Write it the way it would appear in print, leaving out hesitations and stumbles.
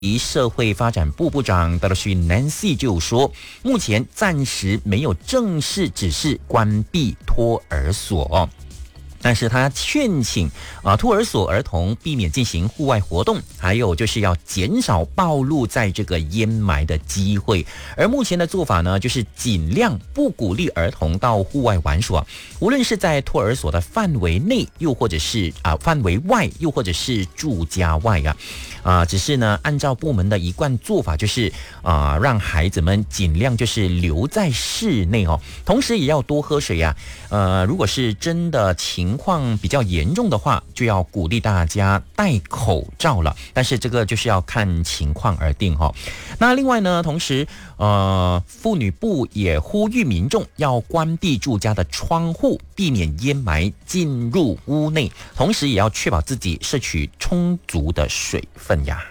社会发展部部长德罗西 Nancy 就说，目前暂时没有正式指示关闭托儿所但是他劝请托儿所儿童避免进行户外活动，还有就是要减少暴露在这个烟霾的机会。而目前的做法呢，就是尽量不鼓励儿童到户外玩耍，无论是在托儿所的范围内，又或者是范围外，又或者是住家外只是呢，按照部门的一贯做法，就是让孩子们尽量就是留在室内同时也要多喝水如果是真的情况比较严重的话，就要鼓励大家戴口罩了。但是这个就是要看情况而定那另外呢，同时妇女部也呼吁民众要关闭住家的窗户，避免烟霾进入屋内，同时也要确保自己摄取充足的水分呀。